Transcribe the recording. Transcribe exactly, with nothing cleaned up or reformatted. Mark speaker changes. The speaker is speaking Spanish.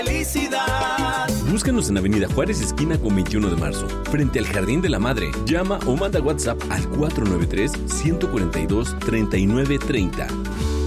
Speaker 1: Felicidad.
Speaker 2: Búscanos en Avenida Juárez, esquina con veintiuno de marzo, frente al Jardín de la Madre. Llama o manda WhatsApp al cuatro nueve tres, uno cuatro dos, tres nueve tres cero.